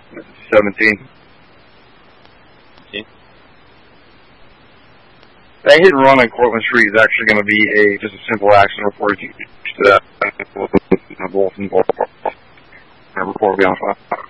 17. Okay. That hit and run on Cortlandt Street is actually going to be just a simple accident report. Report will be on file.